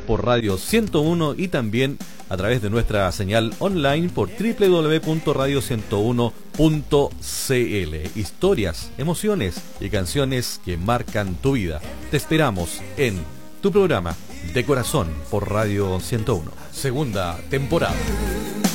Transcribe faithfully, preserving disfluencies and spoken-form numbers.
por Radio ciento uno y también a través de nuestra señal online por doble u doble u doble u punto radio ciento uno punto c l. Historias, emociones y canciones que marcan tu vida. Te esperamos en tu programa De Corazón por Radio ciento uno. Segunda temporada.